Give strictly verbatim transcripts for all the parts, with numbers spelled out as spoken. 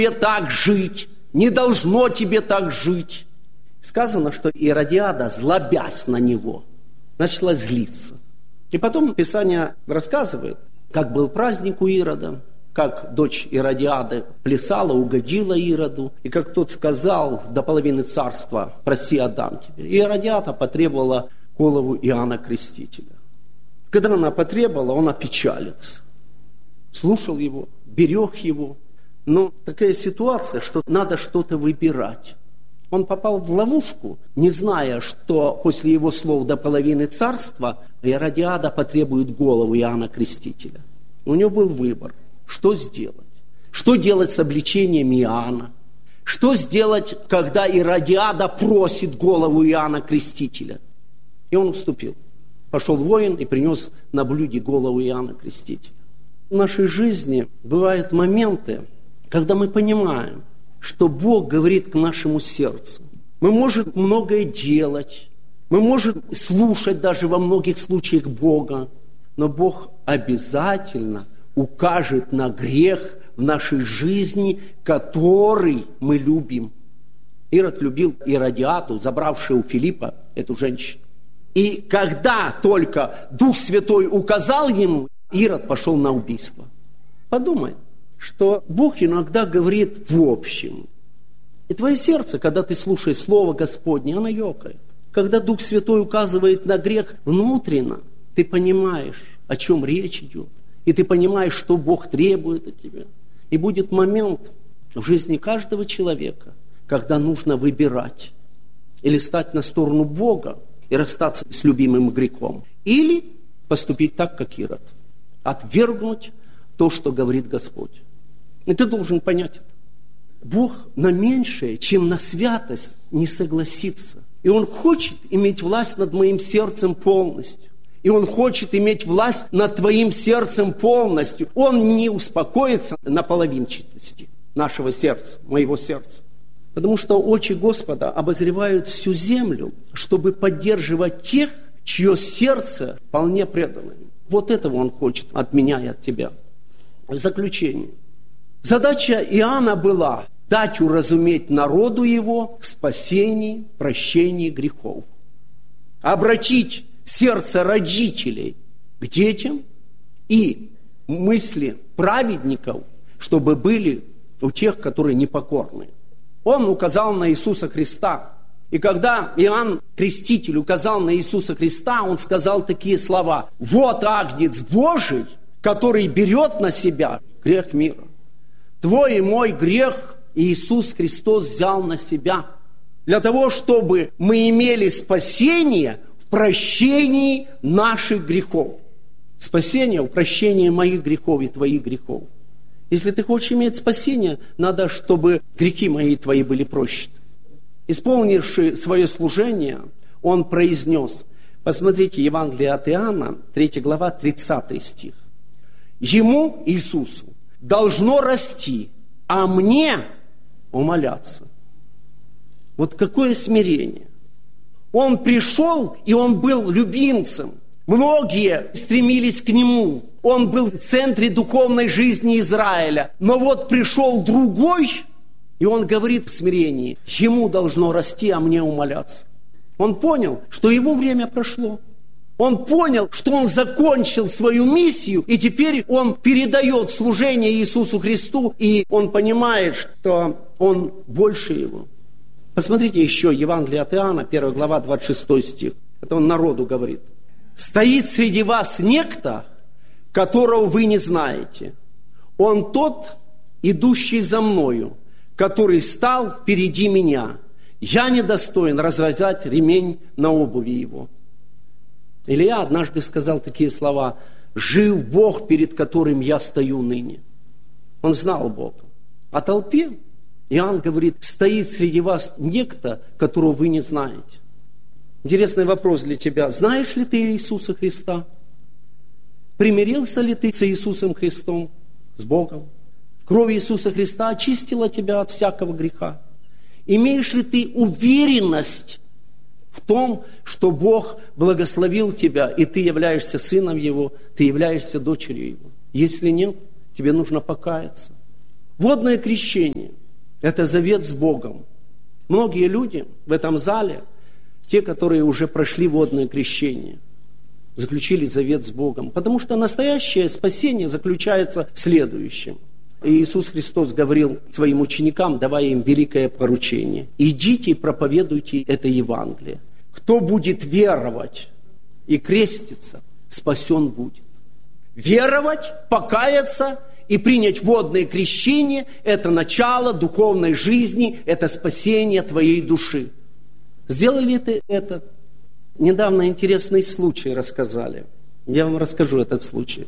тебе так жить, не должно тебе так жить. Сказано, что Иродиада, злобясь на него, начала злиться. И потом Писание рассказывает, как был праздник у Ирода, как дочь Иродиады плясала, угодила Ироду, и как тот сказал: до половины царства проси, отдам тебе. И Иродиада потребовала голову Иоанна Крестителя. Когда она потребовала, он опечалился. Слушал его, берег его. Но такая ситуация, что надо что-то выбирать. Он попал в ловушку, не зная, что после его слов до половины царства Иродиада потребует голову Иоанна Крестителя. У него был выбор, что сделать. Что делать с обличением Иоанна? Что сделать, когда Иродиада просит голову Иоанна Крестителя? И он уступил. Пошел воин и принес на блюде голову Иоанна Крестителя. В нашей жизни бывают моменты, когда мы понимаем, что Бог говорит к нашему сердцу. Мы можем многое делать, мы можем слушать даже во многих случаях Бога, но Бог обязательно укажет на грех в нашей жизни, который мы любим. Ирод любил Иродиаду, забравшую у Филиппа эту женщину. И когда только Дух Святой указал ему, Ирод пошел на убийство. Подумай, что Бог иногда говорит в общем. И твое сердце, когда ты слушаешь Слово Господне, оно ёкает. Когда Дух Святой указывает на грех внутренно, ты понимаешь, о чем речь идет. И ты понимаешь, что Бог требует от тебя. И будет момент в жизни каждого человека, когда нужно выбирать. Или стать на сторону Бога и расстаться с любимым грехом. Или поступить так, как Ирод. Отвергнуть то, что говорит Господь. И ты должен понять это. Бог на меньшее, чем на святость, не согласится. И Он хочет иметь власть над моим сердцем полностью. И Он хочет иметь власть над твоим сердцем полностью. Он не успокоится на половинчатости нашего сердца, моего сердца. Потому что очи Господа обозревают всю землю, чтобы поддерживать тех, чье сердце вполне предано. Вот этого Он хочет от меня и от тебя. В заключение. Задача Иоанна была дать уразуметь народу его спасение, прощение грехов. Обратить сердце родителей к детям и мысли праведников, чтобы были у тех, которые непокорны. Он указал на Иисуса Христа. И когда Иоанн Креститель указал на Иисуса Христа, он сказал такие слова: «Вот Агнец Божий, который берет на себя грех мира. Твой и мой грех Иисус Христос взял на себя для того, чтобы мы имели спасение в прощении наших грехов». Спасение в прощении моих грехов и твоих грехов. Если ты хочешь иметь спасение, надо, чтобы грехи мои и твои были прощены. Исполнивший свое служение, он произнес, посмотрите, Евангелие от Иоанна, третья глава, тридцатый стих. Ему, Иисусу, должно расти, а мне умоляться. Вот какое смирение. Он пришел, и он был любимцем. Многие стремились к нему. Он был в центре духовной жизни Израиля. Но вот пришел другой, и он говорит в смирении: ему должно расти, а мне умоляться. Он понял, что его время прошло. Он понял, что он закончил свою миссию, и теперь он передает служение Иисусу Христу, и он понимает, что он больше его. Посмотрите еще Евангелие от Иоанна, первая глава, двадцать шестой стих. Это он народу говорит. «Стоит среди вас некто, которого вы не знаете. Он тот, идущий за мною, который стал впереди меня. Я недостоин развязать ремень на обуви его». Илья однажды сказал такие слова: «Жив Бог, перед которым я стою ныне». Он знал Бога. О толпе Иоанн говорит: стоит среди вас некто, которого вы не знаете. Интересный вопрос для тебя. Знаешь ли ты Иисуса Христа? Примирился ли ты с Иисусом Христом, с Богом? Кровь Иисуса Христа очистила тебя от всякого греха. Имеешь ли ты уверенность в том, что Бог благословил тебя, и ты являешься сыном Его, ты являешься дочерью Его? Если нет, тебе нужно покаяться. Водное крещение – это завет с Богом. Многие люди в этом зале, те, которые уже прошли водное крещение, заключили завет с Богом. Потому что настоящее спасение заключается в следующем. И Иисус Христос говорил своим ученикам, давая им великое поручение. «Идите и проповедуйте это Евангелие. Кто будет веровать и креститься, спасен будет». Веровать, покаяться и принять водное крещение – это начало духовной жизни, это спасение твоей души. Сделали ты это? Недавно интересный случай рассказали. Я вам расскажу этот случай.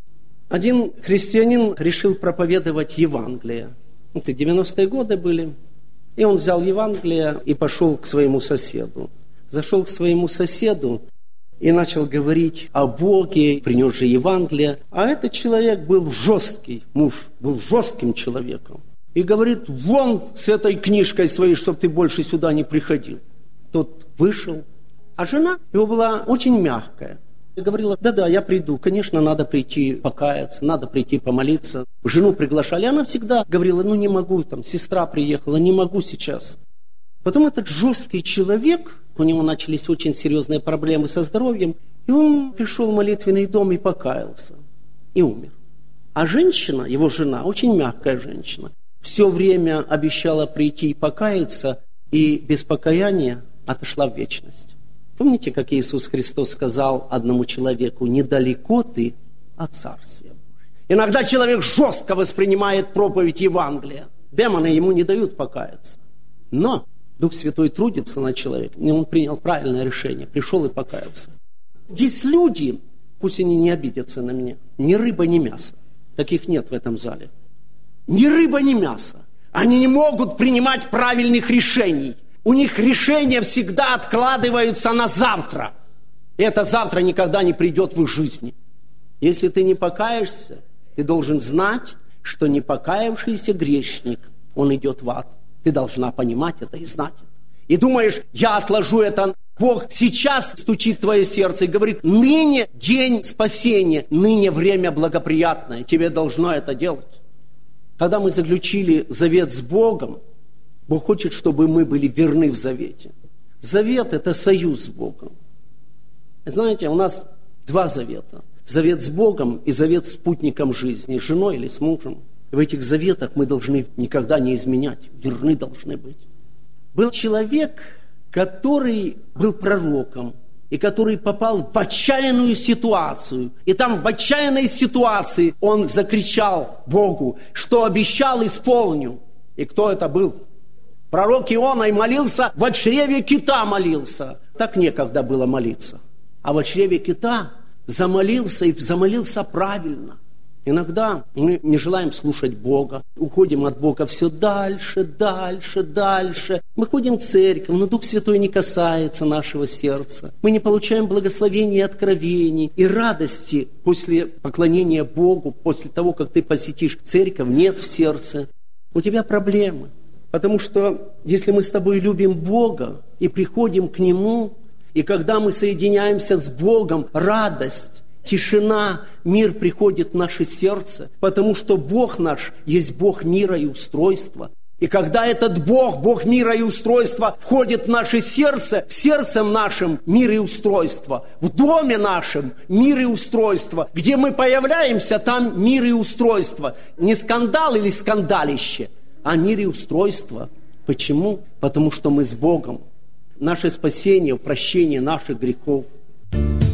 Один христианин решил проповедовать Евангелие. Это девяностые годы были. И он взял Евангелие и пошел к своему соседу. Зашел к своему соседу и начал говорить о Боге, принес же Евангелие. А этот человек был жесткий, муж был жестким человеком. И говорит, вон с этой книжкой своей, чтобы ты больше сюда не приходил. Тот вышел. А жена его была очень мягкая. И говорила, да-да, я приду. Конечно, надо прийти покаяться, надо прийти помолиться. Жену приглашали. Она всегда говорила, ну не могу, там, сестра приехала, не могу сейчас. Потом этот жесткий человек, у него начались очень серьезные проблемы со здоровьем, и он пришел в молитвенный дом и покаялся. И умер. А женщина, его жена, очень мягкая женщина, все время обещала прийти и покаяться, и без покаяния отошла в вечность. Помните, как Иисус Христос сказал одному человеку, недалеко ты от Царствия Божьего. Иногда человек жестко воспринимает проповедь Евангелия. Демоны ему не дают покаяться. Но Дух Святой трудится над человеком, и он принял правильное решение, пришел и покаялся. Здесь люди, пусть они не обидятся на меня, ни рыба, ни мясо. Таких нет в этом зале. Ни рыба, ни мясо. Они не могут принимать правильных решений. У них решения всегда откладываются на завтра. И это завтра никогда не придет в их жизни. Если ты не покаешься, ты должен знать, что непокаявшийся грешник, он идет в ад. Ты должна понимать это и знать это. И думаешь, я отложу это. Бог сейчас стучит в твое сердце и говорит, ныне день спасения, ныне время благоприятное. Тебе должно это делать. Когда мы заключили завет с Богом, Бог хочет, чтобы мы были верны в завете. Завет – это союз с Богом. Знаете, у нас два завета. Завет с Богом и завет с спутником жизни, с женой или с мужем. И в этих заветах мы должны никогда не изменять, верны должны быть. Был человек, который был пророком, и который попал в отчаянную ситуацию. И там в отчаянной ситуации он закричал Богу, что обещал, исполню. И кто это был? Пророк Иона, и молился, в чреве кита молился. Так некогда было молиться. А в чреве кита замолился, и замолился правильно. Иногда мы не желаем слушать Бога, уходим от Бога все дальше, дальше, дальше. Мы ходим в церковь, но Дух Святой не касается нашего сердца. Мы не получаем благословений и откровений, и радости после поклонения Богу, после того, как ты посетишь церковь, нет в сердце. У тебя проблемы. Потому что если мы с тобой любим Бога и приходим к Нему, и когда мы соединяемся с Богом, радость, тишина, мир приходит в наше сердце, потому что Бог наш есть Бог мира и устройства. И когда этот Бог, Бог мира и устройства, входит в наше сердце, в сердцем нашем мир и устройство, в доме нашем мир и устройство, где мы появляемся, там мир и устройство. Не скандал или скандалище, а мир и устройство. Почему? Потому что мы с Богом. Наше спасение, прощение наших грехов.